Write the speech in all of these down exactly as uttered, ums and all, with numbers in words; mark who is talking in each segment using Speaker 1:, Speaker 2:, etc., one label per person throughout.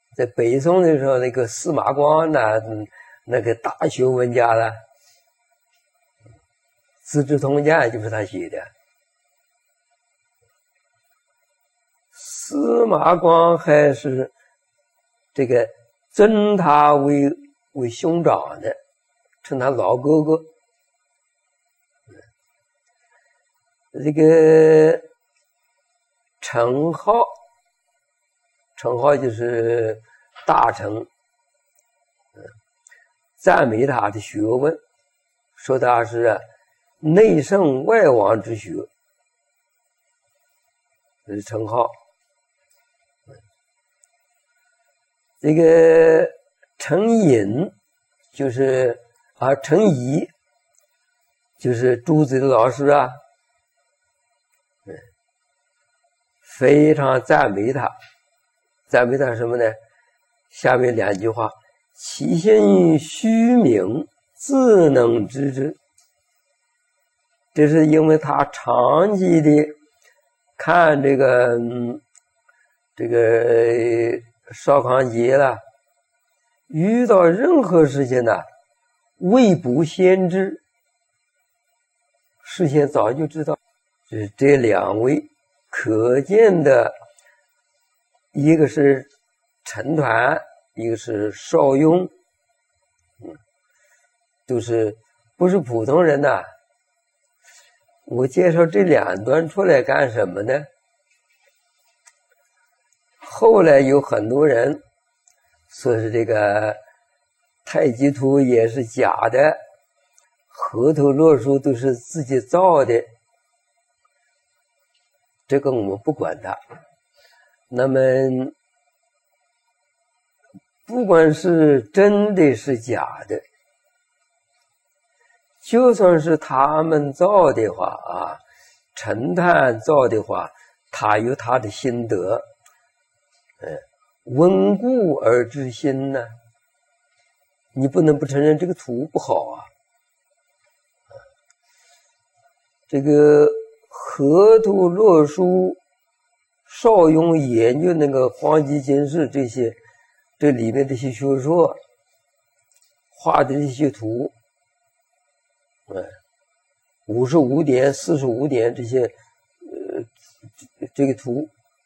Speaker 1: 在北宋的时候，那个司马光呢，那个大学问家了，《资治通鉴》就是他写的。司马光还是这个尊他为为兄长的，称他老哥哥。这个陈浩，陈浩就是大臣，赞美他的学问，说他是内圣外王之学，这是陈浩。这个陈寅就是啊，陈颐就是朱子的老师啊，非常赞美他，赞美他什么呢？下面两句话：其心虚明，自能知之。这是因为他长期的看这个、嗯、这个邵康节了，遇到任何事情呢，未卜先知，事先早就知道。是这两位可见的，一个是陈抟，一个是邵雍，嗯，都是不是普通人呐。我介绍这两段出来干什么呢？后来有很多人说是这个太极图也是假的，河图洛书都是自己造的，这个我们不管它。那么不管是真的是假的，就算是他们造的话啊，陈抟造的话，他有他的心得，嗯，温故而知新呢，你不能不承认这个图不好啊。这个河图洛书，邵雍研究那个黄极经世这些，这里面这些学说画的这些图，嗯，五十五点、四十五点这些，呃，这个图，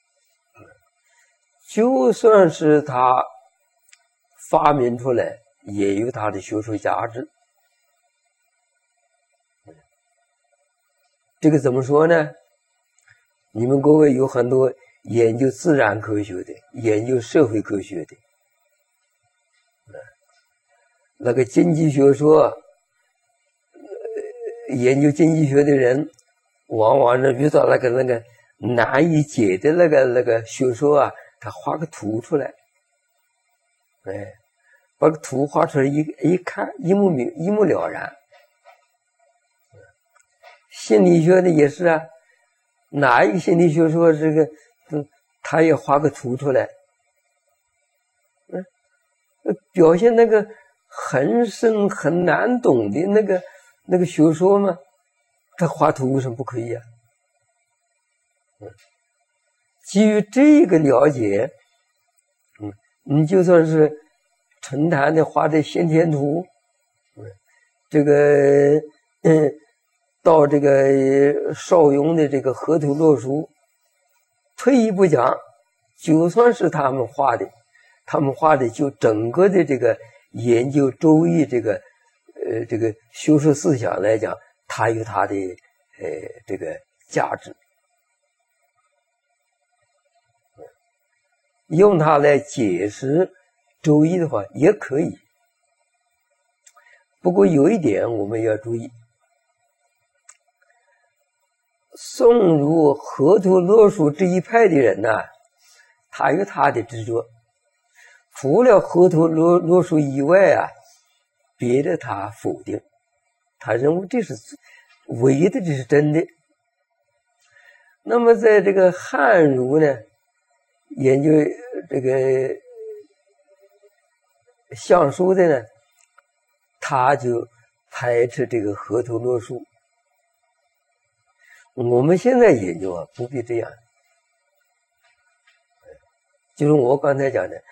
Speaker 1: 就算是他发明出来，也有他的学术价值。这个怎么说呢？你们各位有很多研究自然科学的，研究社会科学的，那个经济学说，研究经济学的人，往往呢遇到那个那个难以解的那个那个学说啊，他画个图出来，哎，把个图画出来一一看，一目明一目了然。心理学的也是啊，哪一个心理学说这个，嗯，他也画个图出来，嗯，表现那个很深很难懂的那个那个学说嘛，他画图为什么不可以啊？嗯，基于这个了解，嗯，你就算是陈抟的画的先天图，嗯，这个嗯。到这个邵雍的这个河图洛书，退一步讲，就算是他们画的，他们画的就整个的这个研究周易这个呃这个学术思想来讲，它有它的呃这个价值，用它来解释周易的话也可以。不过有一点我们要注意，宋儒河图洛书这一派的人呢，他有他的执着，除了河图洛洛书以外啊，别的他否定，他认为这是唯一的，这是真的。那么在这个汉儒呢，研究这个相书的呢，他就排斥这个河图洛书。我们现在研究啊，不必这样，就是我刚才讲的，